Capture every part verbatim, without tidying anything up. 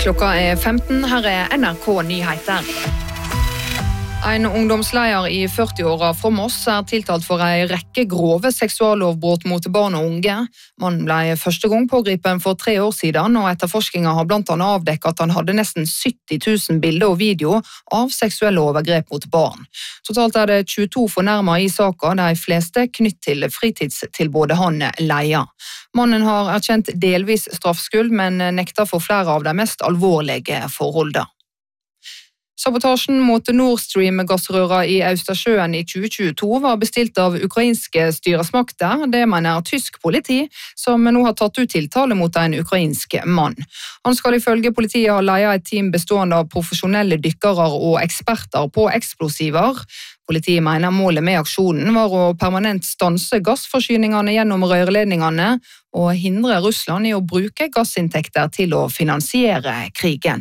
Klokka er femten, her er N R K Nyheter. En ungdomsleder i førti-åra fra Moss er tiltalt for en rekke grove seksuallovbrudd mot barn og unge. Mannen ble første gang pågripen for tre år siden, og etterforskningen har blant annet avdekket at han hadde nesten sytti tusen bilder og video av seksuelle overgrep mot barn. Totalt er det tjueto fornærmet i saken, de fleste knytt til fritidstilbudet han leier. Mannen har erkjent delvis straffskyld, men nekter for flere av de mest alvorlige forholdene. Sabotasjen mot Nord Stream-gassrøra i Østersjøen i tjue tjueto var bestilt av ukrainske styresmakter. Det mener tysk politi, som nå har tatt ut tiltale mot en ukrainsk mann. Han skal ifølge politiet ha ledet et team bestående av profesjonelle dykkere og eksperter på eksplosiver. Politiet mener målet med aksjonen var å permanent stanse gassforsyningene gjennom rørledningene og hindre Russland i å bruke gassinntekter til å finansiere krigen.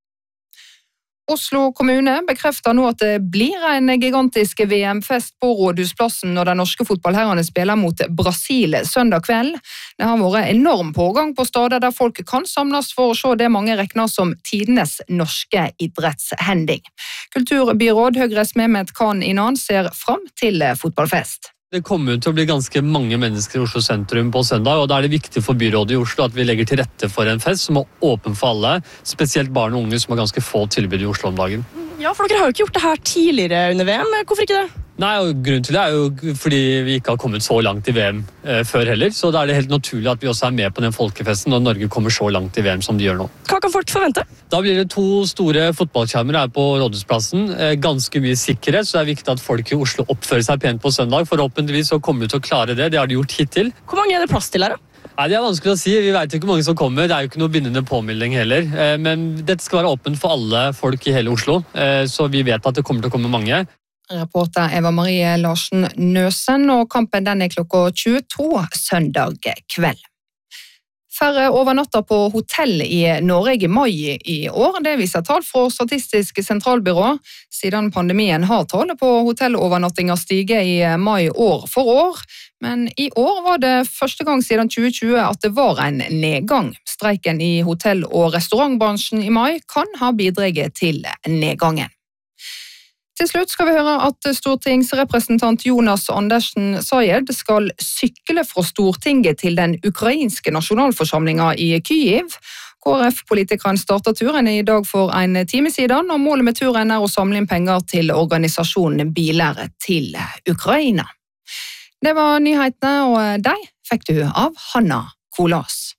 Oslo kommune bekrefter nå at det blir en gigantisk V M-fest på Rådhusplassen når de norske fotballherrene spiller mot Brasil søndag kveld. Det har vært enorm pågang på steder der folk kan samles for å se det mange regner som tidenes norske idrettshending. Kulturbyråd Høyres Mehmet Khan Inan ser fram til fotballfest. Det kommer til å bli ganske mange mennesker i Oslo sentrum på søndag, og da er det viktig for byrådet i Oslo at vi legger til rette for en fest som er åpen for alle, spesielt barn og unge som har ganske få tilbud i Oslo om dagen. Ja, for dere har jo ikke gjort det her tidligere under V M. Hvorfor ikke det? Nei, og grunnen til det er jo fordi vi ikke har kommet så langt i V M eh, før heller, så da er det helt naturlig at vi også er med på den folkefesten når Norge kommer så langt i V M som de gjør nå. Hva kan folk forvente? Da blir det to store fotballskjermer her på Rådhusplassen, eh, ganske mye sikkerhet, så det er viktig at folk i Oslo oppfører seg pent på søndag. Forhåpentligvis så kommer vi til å klare det, det har de gjort hittil. Hvor mange er det plass til her da? Nei, det er vanskelig å si, vi vet ikke hvor mange som kommer, det er jo ikke noe bindende påmelding heller, eh, men dette skal være åpent for alle folk i hele Oslo, eh, så vi vet at det kommer til å komme mange. Reporter Eva Marie Larsen Nøsen, og kampen den er klokka tjueto søndag kveld. Færre overnatter på hotell i Norge i mai i år, det viser tall fra Statistisk sentralbyrå. Siden pandemien har tallet på hotellovernattinger stiget i mai år for år, men i år var det første gang siden tjue tjue at det var en nedgang. Streiken i hotell- og restaurantbransjen i mai kan ha bidraget til nedgangen. Til slutt skal vi høre at stortingsrepresentant Jonas Andersen Sayed skal sykle fra Stortinget til den ukrainske nasjonalforsamlingen i Kyiv. K R F-politikeren startet turen i dag for en time siden, og målet med turen er å samle inn penger til organisasjonen Biler til Ukraina. Det var nyhetene, og de fikk du av Hanna Kolas.